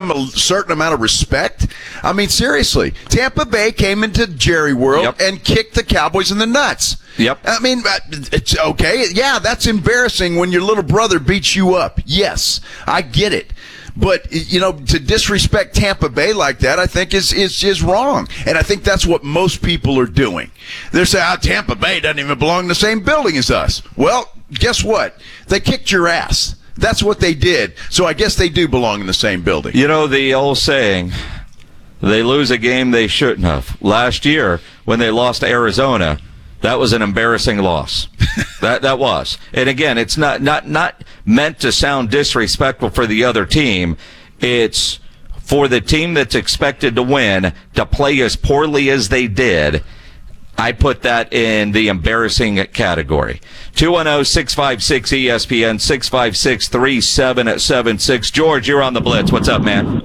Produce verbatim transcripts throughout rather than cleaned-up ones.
them a certain amount of respect. I mean, seriously, Tampa Bay came into Jerry World yep. and kicked the Cowboys in the nuts. Yep. I mean, it's okay. Yeah, that's embarrassing when your little brother beats you up. Yes, I get it. But, you know, to disrespect Tampa Bay like that, I think is, is, is wrong. And I think that's what most people are doing. They're saying, oh, Tampa Bay doesn't even belong in the same building as us. Well, guess what? They kicked your ass. That's what they did. So I guess they do belong in the same building. You know, the old saying, they lose a game they shouldn't have. Last year, when they lost to Arizona, that was an embarrassing loss. that that was. And again, it's not, not, not meant to sound disrespectful for the other team. It's for the team that's expected to win to play as poorly as they did. I put that in the embarrassing category. two one zero, six five six, E S P N, six five six, three seven seven six. George, you're on the Blitz. What's up, man?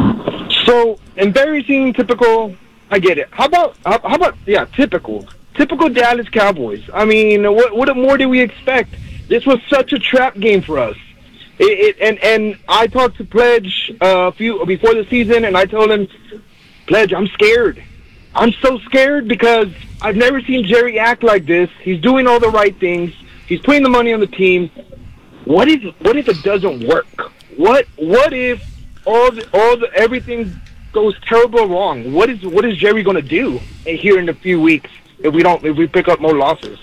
So, embarrassing, typical, I get it. How about, how, how about, yeah, typical. Typical Dallas Cowboys. I mean, what what more do we expect? This was such a trap game for us. It, it and and I talked to Pledge uh, a few before the season, and I told him, Pledge, I'm scared. I'm so scared because I've never seen Jerry act like this. He's doing all the right things. He's putting the money on the team. What if what if it doesn't work? What what if all the, all the everything goes terrible wrong? What is what is Jerry going to do here in a few weeks? If we don't, if we pick up more losses,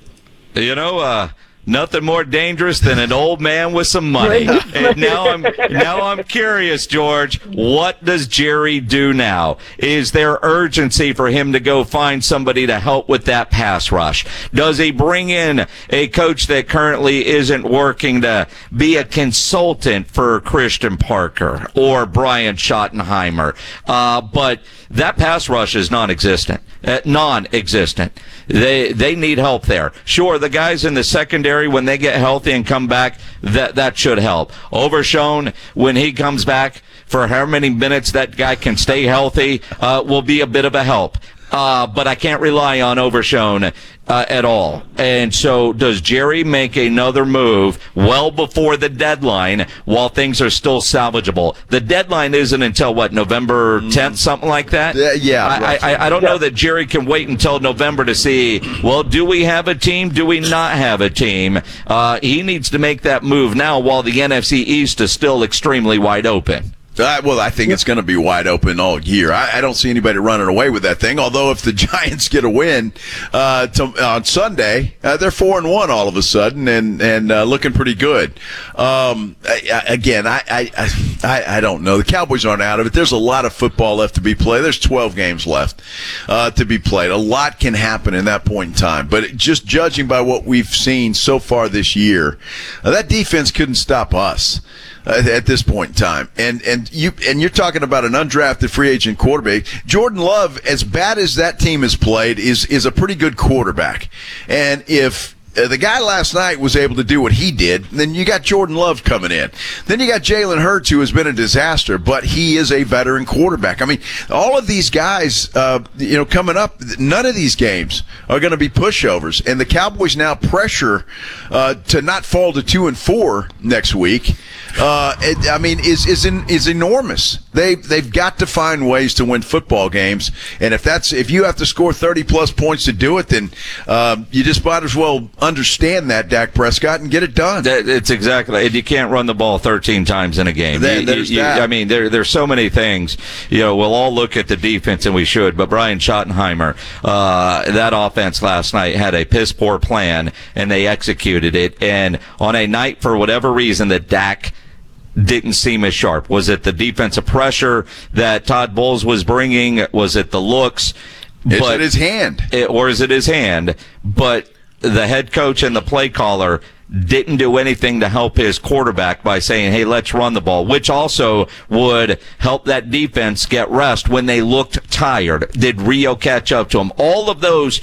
you know, uh, nothing more dangerous than an old man with some money. And now I'm now I'm curious, George. What does Jerry do now? Is there urgency for him to go find somebody to help with that pass rush? Does he bring in a coach that currently isn't working to be a consultant for Christian Parker or Brian Schottenheimer? Uh, but that pass rush is non-existent. Uh, non-existent. They they need help there. Sure, the guys in the secondary, when they get healthy and come back, that that should help. Overshown, when he comes back, for how many minutes that guy can stay healthy, uh, will be a bit of a help. Uh, but I can't rely on Overshown uh, at all. And so does Jerry make another move well before the deadline while things are still salvageable? The deadline isn't until, what, November tenth, something like that? Uh, yeah. I, I, I don't know that Jerry can wait until November to see, well, do we have a team? Do we not have a team? Uh, he needs to make that move now while the N F C East is still extremely wide open. Uh, well, I think it's going to be wide open all year. I, I don't see anybody running away with that thing. Although if the Giants get a win uh, to, on Sunday, uh, they're four and one all of a sudden, and and uh, looking pretty good. Um, I, I, again, I, I I I don't know. The Cowboys aren't out of it. There's a lot of football left to be played. There's twelve games left uh, to be played. A lot can happen in that point in time. But it, just judging by what we've seen so far this year, uh, that defense couldn't stop us at this point in time. And and you and you're talking about an undrafted free agent quarterback. Jordan Love, as bad as that team has played, is is a pretty good quarterback. And if uh, the guy last night was able to do what he did, then you got Jordan Love coming in. Then you got Jalen Hurts, who has been a disaster, but he is a veteran quarterback. I mean, all of these guys, uh, you know, coming up, none of these games are going to be pushovers. And the Cowboys now pressure uh, to not fall to two and four next week. Uh, it, I mean, is is in, is enormous. They they've got to find ways to win football games, and if that's if you have to score thirty plus points to do it, then uh, you just might as well understand that, Dak Prescott, and get it done. That, it's exactly. You can't run the ball thirteen times in a game. There, you, there's you, that. I mean, there there's so many things. You know, we'll all look at the defense, and we should. But Brian Schottenheimer, uh, that offense last night had a piss poor plan, and they executed it. And on a night, for whatever reason, that Dak didn't seem as sharp. Was it the defensive pressure that Todd Bowles was bringing? Was it the looks? Is but, it his hand? It, or is it his hand? But the head coach and the play caller didn't do anything to help his quarterback by saying, hey, let's run the ball, which also would help that defense get rest when they looked tired. Did Rio catch up to him? All of those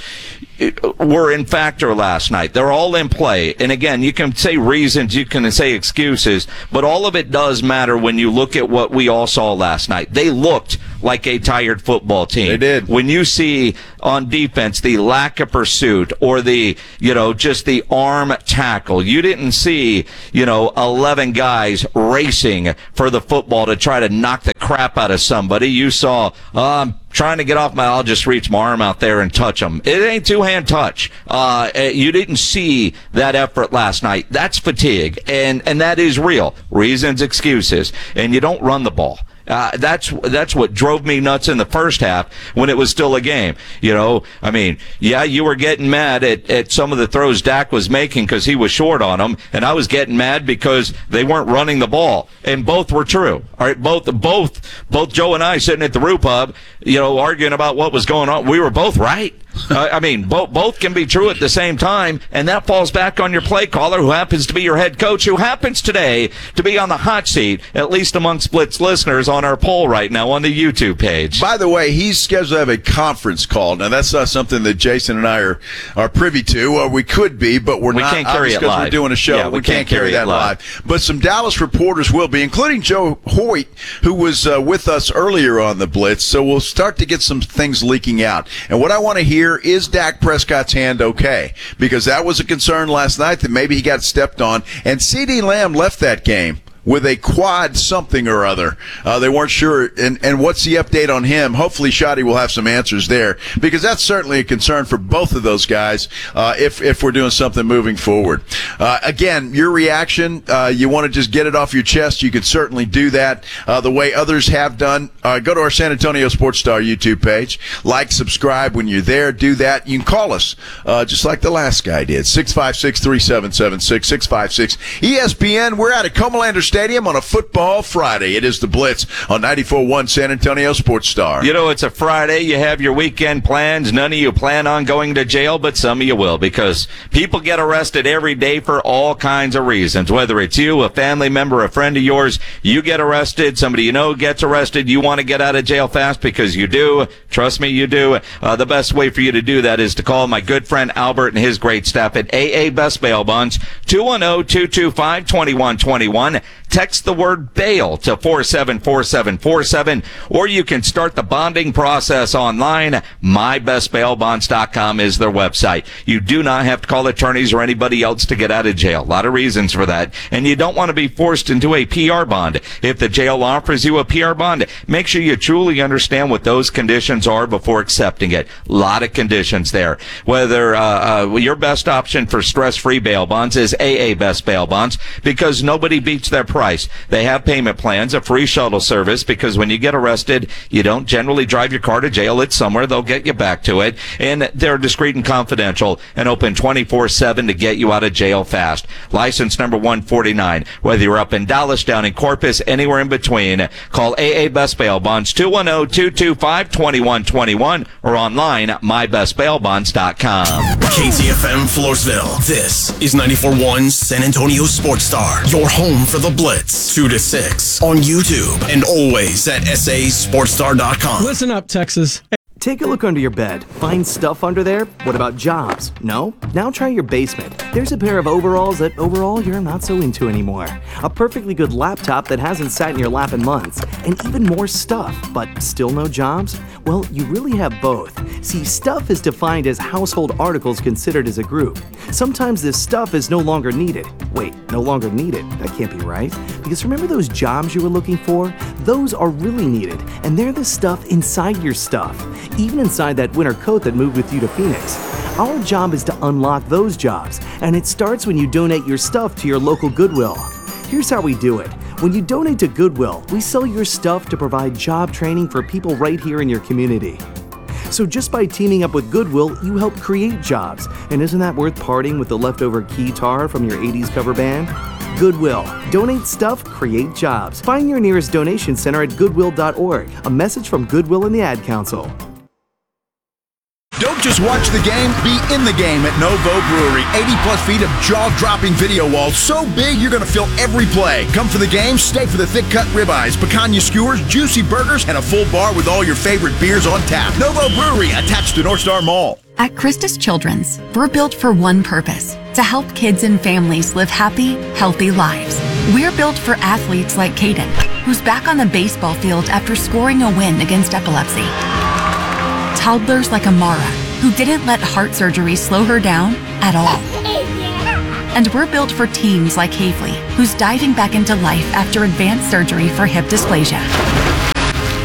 were in factor last night. They're all in play. And again, you can say reasons, you can say excuses, but all of it does matter when you look at what we all saw last night. They looked like a tired football team. They did. When you see on defense the lack of pursuit or the, you know, just the arm tackle, you didn't see, you know, eleven guys racing for the football to try to knock the crap out of somebody. You saw, uh, I'm trying to get off my, I'll just reach my arm out there and touch them. It ain't two-hand touch. Uh, you didn't see that effort last night. That's fatigue, and, and that is real. Reasons, excuses, and you don't run the ball. Uh, that's that's what drove me nuts in the first half when it was still a game. You know, I mean, yeah, you were getting mad at, at some of the throws Dak was making because he was short on them, and I was getting mad because they weren't running the ball, and both were true. All right, both both both Joe and I sitting at the Brew Pub, you know, arguing about what was going on. We were both right. uh, I mean, both both can be true at the same time, and that falls back on your play caller, who happens to be your head coach, who happens today to be on the hot seat, at least amongst Blitz listeners, on our poll right now on the YouTube page. By the way, he's scheduled to have a conference call. Now, that's not something that Jason and I are, are privy to. Or we could be, but we're we not. Can't carry it because live. We're doing a show. Yeah, we, we can't, can't carry, carry that live. live. But some Dallas reporters will be, including Joe Hoyt, who was uh, with us earlier on the Blitz. So we'll start to get some things leaking out. And what I want to hear is Dak Prescott's hand okay? Because that was a concern last night that maybe he got stepped on. And CeeDee Lamb left that game with a quad something or other. Uh, they weren't sure. And, and what's the update on him? Hopefully Shotty will have some answers there, because that's certainly a concern for both of those guys uh, if, if we're doing something moving forward. Uh, again, your reaction, uh, you want to just get it off your chest, you could certainly do that uh, the way others have done. Uh, go to our San Antonio Sports Star YouTube page. Like, subscribe when you're there. Do that. You can call us uh, just like the last guy did. six five six, three seven seven six, six five six E S P N. We're out at Comalander Stadium on a football Friday. It is the Blitz on ninety-four point one San Antonio Sports Star. You know, it's a Friday. You have your weekend plans. None of you plan on going to jail, but some of you will, because people get arrested every day for all kinds of reasons. Whether it's you, a family member, a friend of yours, you get arrested, somebody you know gets arrested, you want to get out of jail fast because you do. Trust me, you do. Uh, the best way for you to do that is to call my good friend Albert and his great staff at A A Best Bail Bonds, two one zero, two two five, two one two one. Text the word bail to four seven four seven four seven, or you can start the bonding process online. my best bail bonds dot com is their website. You do not have to call attorneys or anybody else to get out of jail. A lot of reasons for that. And you don't want to be forced into a P R bond. If the jail offers you a P R bond, make sure you truly understand what those conditions are before accepting it. A lot of conditions there. Whether uh, uh, your best option for stress-free bail bonds is A A Best Bail Bonds, because nobody beats their price. They have payment plans, a free shuttle service, because when you get arrested, you don't generally drive your car to jail. It's somewhere. They'll get you back to it. And they're discreet and confidential and open twenty-four seven to get you out of jail fast. License number one forty-nine. Whether you're up in Dallas, down in Corpus, anywhere in between, call A A Best Bail Bonds, two one zero, two two five, two one two one, or online at my best bail bonds dot com. K Z F M Floresville. This is ninety-four point one San Antonio Sports Star, your home for the Blitz. two to six on YouTube and always at S A sports star dot com. Listen up, Texas. Take a look under your bed. Find stuff under there? What about jobs? No? Now try your basement. There's a pair of overalls that overall you're not so into anymore. A perfectly good laptop that hasn't sat in your lap in months. And even more stuff, but still no jobs? Well, you really have both. See, stuff is defined as household articles considered as a group. Sometimes this stuff is no longer needed. Wait, no longer needed? That can't be right. Because remember those jobs you were looking for? Those are really needed, and they're the stuff inside your stuff. Even inside that winter coat that moved with you to Phoenix. Our job is to unlock those jobs, and it starts when you donate your stuff to your local Goodwill. Here's how we do it. When you donate to Goodwill, we sell your stuff to provide job training for people right here in your community. So just by teaming up with Goodwill, you help create jobs. And isn't that worth parting with the leftover guitar from your eighties cover band? Goodwill. Donate stuff, create jobs. Find your nearest donation center at goodwill dot org. A message from Goodwill and the Ad Council. Don't just watch the game, be in the game at Novo Brewery. eighty plus feet of jaw-dropping video walls, so big you're going to feel every play. Come for the game, stay for the thick-cut ribeyes, picanha skewers, juicy burgers, and a full bar with all your favorite beers on tap. Novo Brewery, attached to North Star Mall. At Christus Children's, we're built for one purpose: to help kids and families live happy, healthy lives. We're built for athletes like Caden, who's back on the baseball field after scoring a win against epilepsy. Toddlers like Amara, who didn't let heart surgery slow her down at all. And we're built for teens like Havely, who's diving back into life after advanced surgery for hip dysplasia.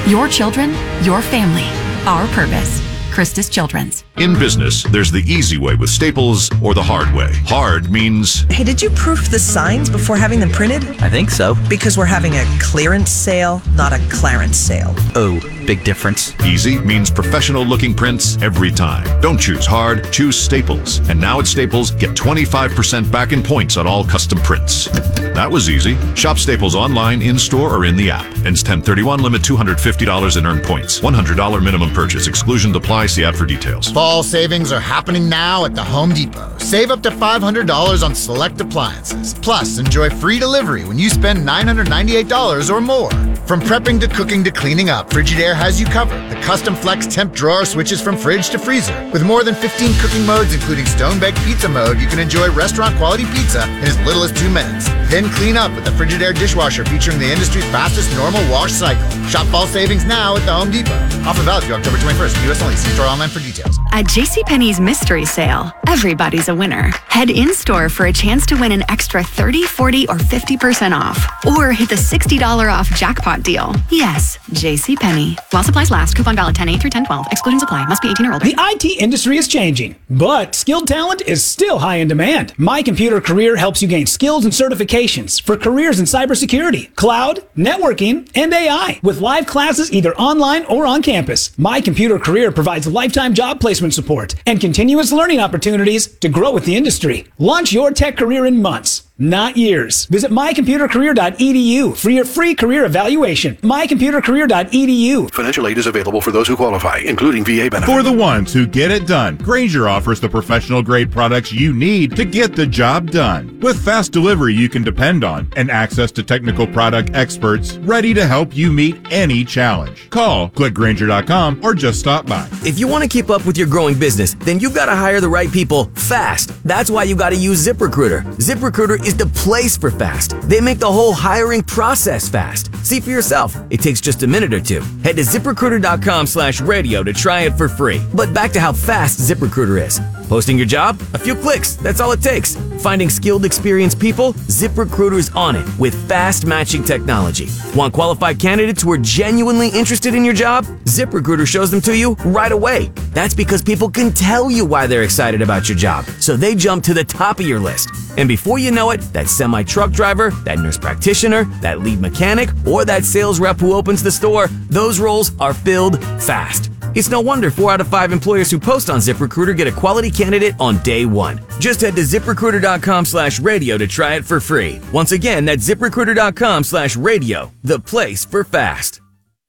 Your children, your family, our purpose. Christus Children's. In business, there's the easy way with Staples or the hard way. Hard means... Hey, did you proof the signs before having them printed? I think so. Because we're having a clearance sale, not a Clarence sale. Oh, big difference. Easy means professional-looking prints every time. Don't choose hard, choose Staples. And now at Staples, get twenty-five percent back in points on all custom prints. That was easy. Shop Staples online, in-store, or in the app. Ends ten thirty-one, limit two hundred fifty dollars in earned points. one hundred dollars minimum purchase. Exclusions apply. See ad for details. Fall savings are happening now at the Home Depot. Save up to five hundred dollars on select appliances. Plus, enjoy free delivery when you spend nine hundred ninety-eight dollars or more. From prepping to cooking to cleaning up, Frigidaire has you covered. The custom flex temp drawer switches from fridge to freezer. With more than fifteen cooking modes, including stone-baked pizza mode, you can enjoy restaurant-quality pizza in as little as two minutes. Then clean up with the Frigidaire dishwasher featuring the industry's fastest normal wash cycle. Shop fall savings now at the Home Depot. Offer valid through October twenty-first. U S only. See store online for details. At JCPenney's mystery sale, everybody's a winner. Head in-store for a chance to win an extra thirty, forty, or fifty percent off. Or hit the sixty dollars off jackpot deal. Yes, JCPenney. While supplies last, coupon valid ten eight through ten twelve. Exclusions apply. Must be eighteen or older. The I T industry is changing, but skilled talent is still high in demand. My Computer Career helps you gain skills and certifications for careers in cybersecurity, cloud, networking, and A I. With live classes either online or on campus, My Computer Career provides lifetime job placement support and continuous learning opportunities to grow with the industry. Launch your tech career in months, not years. Visit my computer career dot e d u for your free career evaluation. my computer career dot e d u. Financial aid is available for those who qualify, including V A benefits. For the ones who get it done, Grainger offers the professional-grade products you need to get the job done. With fast delivery you can depend on and access to technical product experts ready to help you meet any challenge. Call, click Grainger dot com, or just stop by. If you want to keep up with your growing business, then you've got to hire the right people fast. That's why you got to use ZipRecruiter. ZipRecruiter is the place for fast. They make the whole hiring process fast. See for yourself. It takes just a minute or two. Head to ZipRecruiter dot com slash radio to try it for free. But back to how fast ZipRecruiter is. Posting your job? A few clicks. That's all it takes. Finding skilled, experienced people? ZipRecruiter's on it with fast matching technology. Want qualified candidates who are genuinely interested in your job? ZipRecruiter shows them to you right away. That's because people can tell you why they're excited about your job, so they jump to the top of your list. And before you know it, that semi-truck driver, that nurse practitioner, that lead mechanic, or that sales rep who opens the store, those roles are filled fast. It's no wonder four out of five employers who post on ZipRecruiter get a quality candidate on day one. Just head to ZipRecruiter dot com slash radio to try it for free. Once again, that's ZipRecruiter dot com slash radio, the place for fast.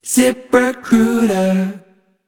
ZipRecruiter.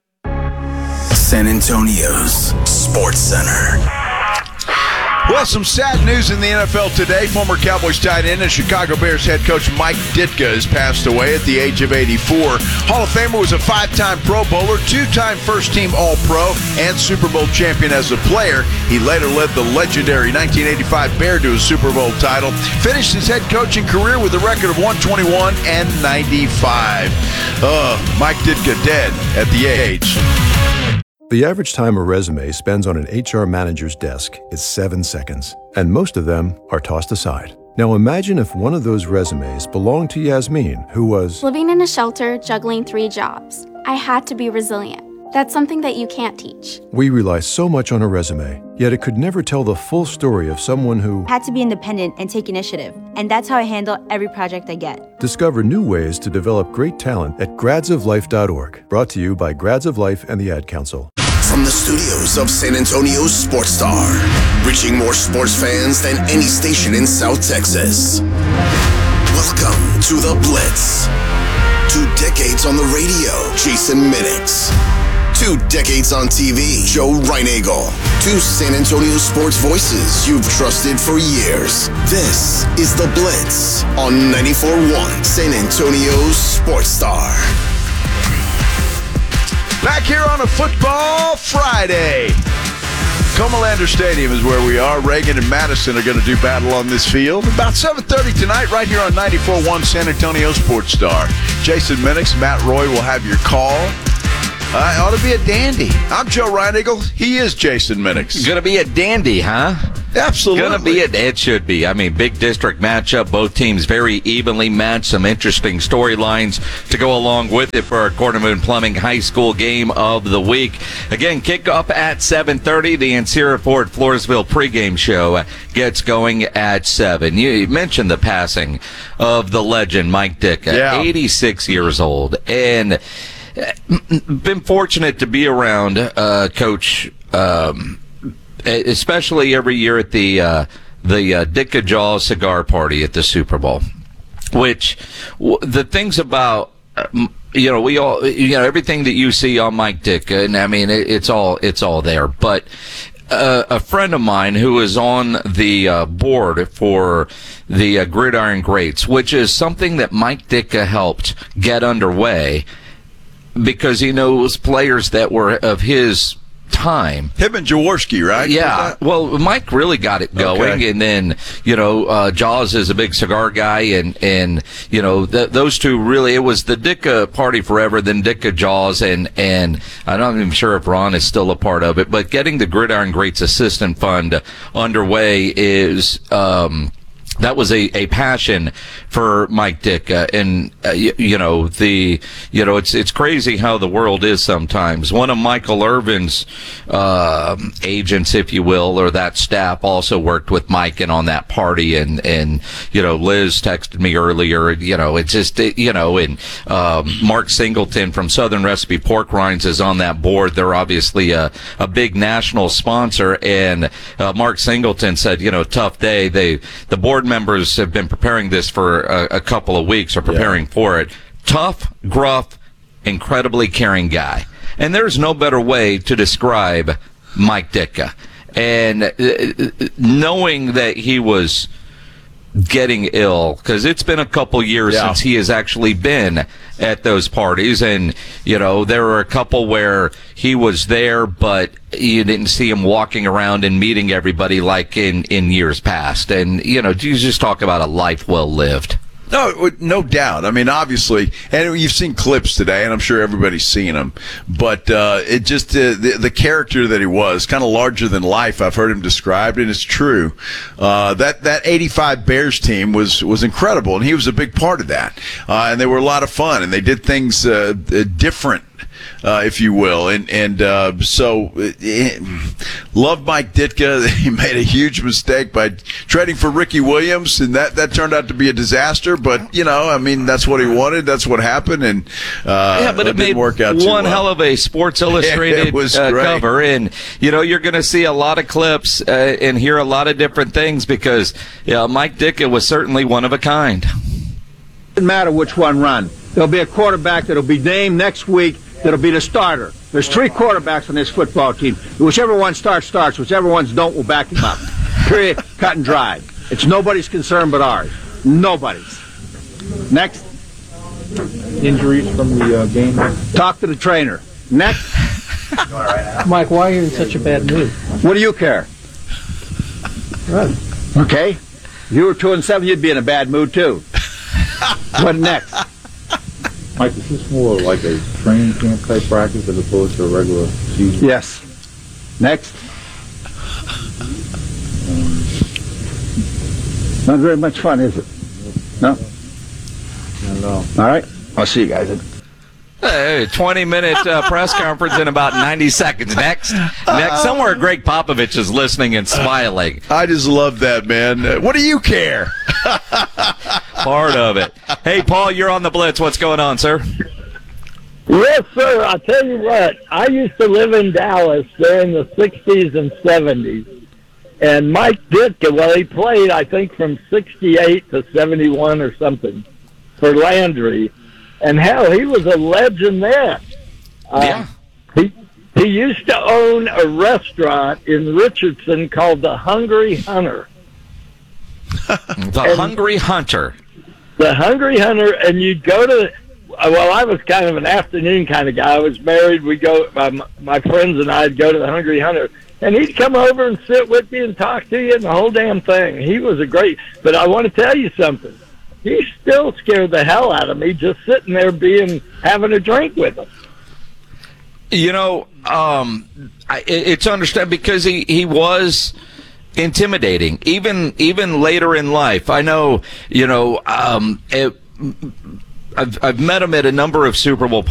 San Antonio's Sports Center. Well, some sad news in the N F L today. Former Cowboys tight end and Chicago Bears head coach Mike Ditka has passed away at the age of eighty-four. Hall of Famer, was a five-time Pro Bowler, two-time first-team All-Pro, and Super Bowl champion as a player. He later led the legendary nineteen eighty-five Bear to a Super Bowl title. Finished his head coaching career with a record of one twenty-one and ninety-five. Uh, Mike Ditka dead at the age. The average time a resume spends on an H R manager's desk is seven seconds, and most of them are tossed aside. Now imagine if one of those resumes belonged to Yasmin, who was living in a shelter, juggling three jobs. I had to be resilient. That's something that you can't teach. We rely so much on a resume, yet it could never tell the full story of someone who had to be independent and take initiative. And that's how I handle every project I get. Discover new ways to develop great talent at grads of life dot org. Brought to you by Grads of Life and the Ad Council. From the studios of San Antonio's Sports Star, reaching more sports fans than any station in South Texas. Welcome to The Blitz. Two decades on the radio, Jason Minix. Two decades on T V, Joe Reinagle. Two San Antonio sports voices you've trusted for years. This is The Blitz on ninety-four point one San Antonio's Sports Star. Back here on a Football Friday. Comalander Stadium is where we are. Reagan and Madison are going to do battle on this field. About seven thirty tonight, right here on ninety-four point one San Antonio Sports Star. Jason Minix, Matt Roy will have your call. Uh, it ought to be a dandy. I'm Joe Reinagle. He is Jason Minix. Going to be a dandy, huh? Absolutely. Gonna be it. It should be. I mean, big district matchup. Both teams very evenly matched. Some interesting storylines to go along with it for our Cordovan Plumbing High School game of the week. Again, kickoff at seven thirty. The Ancira Ford Floresville pregame show gets going at seven. You mentioned the passing of the legend, Mike Ditka, Yeah. eighty-six years old. And been fortunate to be around uh, Coach, um, especially every year at the uh, the uh, Ditka Jaws cigar party at the Super Bowl. Which w- the things about uh, you know we all you know everything that you see on Mike Ditka, and I mean it, it's all it's all there. But uh, a friend of mine who is on the uh, board for the uh, Gridiron Greats, which is something that Mike Ditka helped get underway, because he knows players that were of his time. Him and Jaworski, right? Yeah. Well, Mike really got it going, Okay. and then you know, uh, Jaws is a big cigar guy, and and you know th- those two really. It was the Ditka party forever, then Ditka Jaws, and and I'm not even sure if Ron is still a part of it. But getting the Gridiron Greats Assistant Fund underway is. Um, That was a, a passion for Mike Ditka, and uh, you, you know the you know it's it's crazy how the world is sometimes. One of Michael Irvin's uh, agents, if you will, or that staff, also worked with Mike and on that party, and and you know Liz texted me earlier. You know it's just it, you know and um, Mark Singleton from Southern Recipe Pork Rinds is on that board. They're obviously a a big national sponsor, and uh, Mark Singleton said, you know, tough day. They the board members have been preparing this for a, a couple of weeks, or preparing yeah. for it. Tough, gruff, incredibly caring guy. And there's no better way to describe Mike Ditka. And uh, knowing that he was getting ill, because it's been a couple years yeah. since he has actually been at those parties, and you know there were a couple where he was there, but you didn't see him walking around and meeting everybody like in in years past. And you know, you just talk about a life well lived. No, no doubt. I mean, obviously, and you've seen clips today, and I'm sure everybody's seen them. But uh, it just uh, the the character that he was, kind of larger than life. I've heard him described, and it's true. Uh, that that eighty-five Bears team was was incredible, and he was a big part of that. Uh, and they were a lot of fun, and they did things uh, different. Uh, if you will, and and uh, so uh, love Mike Ditka. He made a huge mistake by trading for Ricky Williams, and that, that turned out to be a disaster. But you know, I mean, that's what he wanted. That's what happened, and uh, yeah, but it, it made didn't work out too one well. hell of a Sports Illustrated it was uh, great. cover, and you know, you're going to see a lot of clips uh, and hear a lot of different things, because you know, Mike Ditka was certainly one of a kind. Doesn't matter which one run. There'll be a quarterback that'll be named next week. That'll be the starter. There's three quarterbacks on this football team. Whichever one starts, starts. Whichever ones don't, we'll back him up. Period. Cut and dried. It's nobody's concern but ours. Nobody's. Next. Injuries from the uh, game? Talk to the trainer. Next. Mike, why are you in such a bad mood? What do you care? Right. Okay. If you were two and seven, you'd be in a bad mood too. What next? Mike, is this more like a training camp type practice as opposed to a regular season? Yes. Next. Um, Not very much fun, is it? No? No. All right. I'll see you guys. Hey, twenty minute uh, press conference in about ninety seconds. Next, next, somewhere Greg Popovich is listening and smiling. I just love that, man. Uh, what do you care? Part of it. Hey, Paul, you're on the Blitz. What's going on, sir? Yes, sir. I'll tell you what. I used to live in Dallas during the sixties and seventies. And Mike Ditka, well, he played, I think, from sixty-eight to seventy-one or something for Landry. And, hell, he was a legend there. Uh, yeah. He, he used to own a restaurant in Richardson called the Hungry Hunter. The and Hungry Hunter. The Hungry Hunter, and you'd go to, well, I was kind of an afternoon kind of guy. I was married. We go, my, my friends and I'd go to the Hungry Hunter, and he'd come over and sit with you and talk to you and the whole damn thing. He was a great, but I want to tell you something. He still scared the hell out of me just sitting there being, having a drink with him. You know, um, I, it's understandable because he, he was intimidating, even even later in life. I know, you know, um, it, I've I've met him at a number of Super Bowl